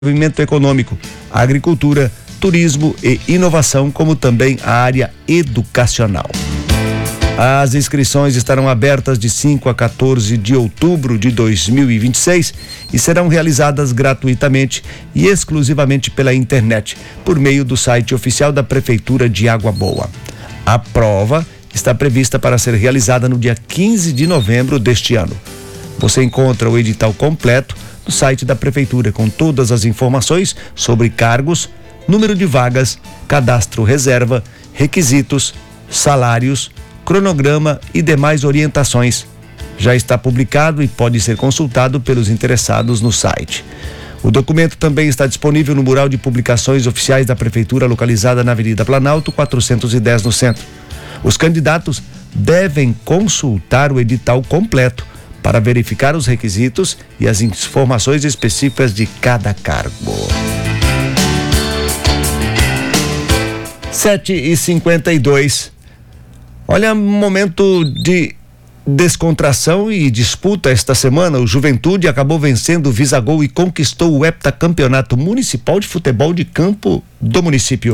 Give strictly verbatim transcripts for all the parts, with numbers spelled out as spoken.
desenvolvimento econômico, agricultura, turismo e inovação, como também a área educacional. As inscrições estarão abertas de cinco a quatorze de outubro de dois mil e vinte e seis e serão realizadas gratuitamente e exclusivamente pela internet, por meio do site oficial da Prefeitura de Água Boa. A prova está prevista para ser realizada no dia quinze de novembro deste ano. Você encontra o edital completo no site da Prefeitura, com todas as informações sobre cargos, número de vagas, cadastro reserva, requisitos, salários, cronograma e demais orientações. Já está publicado e pode ser consultado pelos interessados no site. O documento também está disponível no mural de publicações oficiais da Prefeitura, localizada na Avenida Planalto, quatrocentos e dez, no centro. Os candidatos devem consultar o edital completo para verificar os requisitos e as informações específicas de cada cargo. sete e cinquenta e dois. Olha, momento de descontração e disputa esta semana. O Juventude acabou vencendo o Visagol e conquistou o heptacampeonato municipal de futebol de campo do município.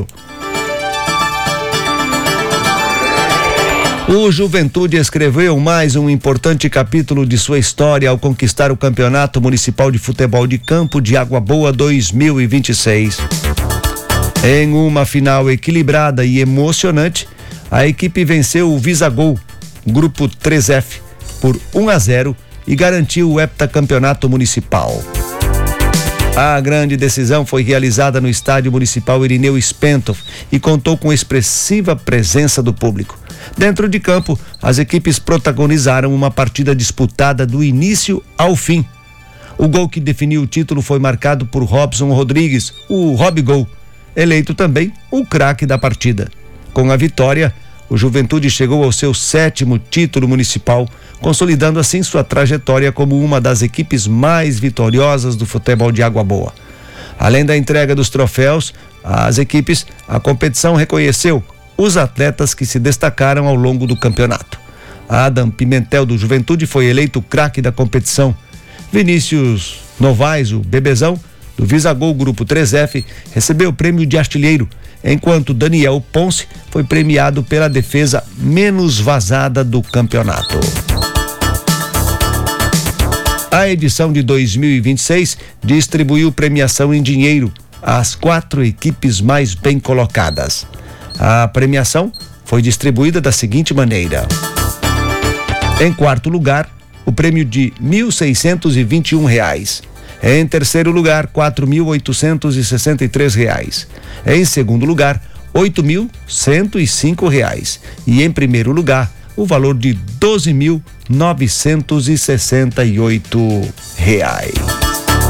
O Juventude escreveu mais um importante capítulo de sua história ao conquistar o Campeonato Municipal de Futebol de Campo de Água Boa dois mil e vinte e seis. Em uma final equilibrada e emocionante, a equipe venceu o Visagol, Grupo três F, por um a zero e garantiu o heptacampeonato municipal. A grande decisão foi realizada no Estádio Municipal Irineu Spentoff e contou com expressiva presença do público. Dentro de campo, as equipes protagonizaram uma partida disputada do início ao fim. O gol que definiu o título foi marcado por Robson Rodrigues, o Robigol, eleito também o craque da partida. Com a vitória, o Juventude chegou ao seu sétimo título municipal, consolidando assim sua trajetória como uma das equipes mais vitoriosas do futebol de Água Boa. Além da entrega dos troféus às equipes, a competição reconheceu os atletas que se destacaram ao longo do campeonato. Adam Pimentel, do Juventude, foi eleito o craque da competição. Vinícius Novaes, o Bebezão, do Visagol Grupo três F, recebeu o prêmio de artilheiro, enquanto Daniel Ponce foi premiado pela defesa menos vazada do campeonato. A edição de dois mil e vinte e seis distribuiu premiação em dinheiro às quatro equipes mais bem colocadas. A premiação foi distribuída da seguinte maneira: em quarto lugar, o prêmio de mil seiscentos e vinte e um reais. Em terceiro lugar, quatro mil oitocentos e sessenta e três reais. Em segundo lugar, oito mil cento e cinco reais. E em primeiro lugar, o valor de doze mil novecentos e sessenta e oito reais.